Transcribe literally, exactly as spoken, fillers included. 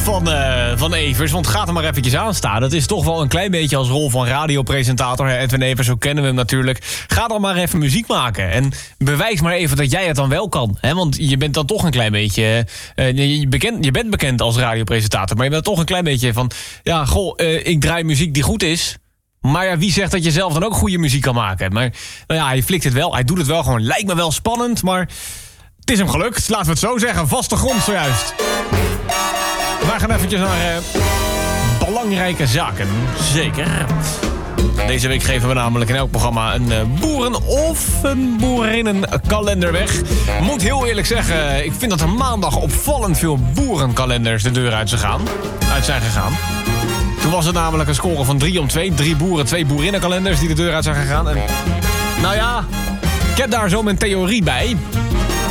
van, uh, van Evers, want gaat er maar eventjes aan staan. Dat is toch wel een klein beetje als rol van radiopresentator. Hè? Edwin Evers, zo kennen we hem natuurlijk. Ga dan maar even muziek maken. En bewijs maar even dat jij het dan wel kan. Hè? Want je bent dan toch een klein beetje... Uh, je, bekend, je bent bekend als radiopresentator, maar je bent toch een klein beetje van... Ja, goh, uh, ik draai muziek die goed is. Maar ja, wie zegt dat je zelf dan ook goede muziek kan maken? Maar nou ja, hij flikt het wel. Hij doet het wel gewoon. Lijkt me wel spannend, maar... Het is hem gelukt, laten we het zo zeggen. Vaste grond zojuist. We gaan eventjes naar uh, belangrijke zaken. Zeker. Deze week geven we namelijk in elk programma een uh, boeren- of een boerinnenkalender weg. Moet heel eerlijk zeggen, ik vind dat er maandag opvallend veel boerenkalenders de deur uit zijn, gaan, uit zijn gegaan. Toen was het namelijk een score van drie om twee. Drie boeren, twee boerinnenkalenders die de deur uit zijn gegaan. En, nou ja, ik heb daar zo mijn theorie bij.